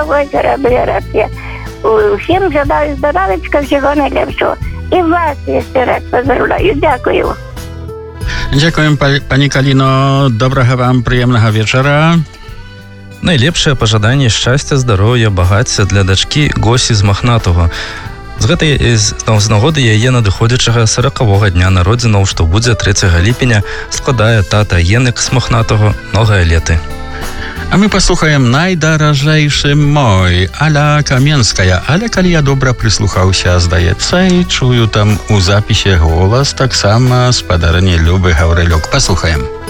Озера Белорусские. Всім жадаю здоров'ячка, всього найлепшого. І вас ще раз поздравляю. Дякую. Дякуємо, пані Каліно. Доброго вам, приємного вечора. Найлепшае пажаданне шчасця, здароўя, багацця для дачкі Госі з Махнатага. З нагоды яе надыходзячага 40-го дня народзінаў, што будзе 3 ліпеня, складае тата Енек з Махнатага «Многае леты». А мы паслухаем найдаражэйшы мой, Аля Каменская. Але калі я добра прыслухаўся, здаецца, і чую там у запісе голас таксама спадарні Любы Гаўрылюк. Паслухаем.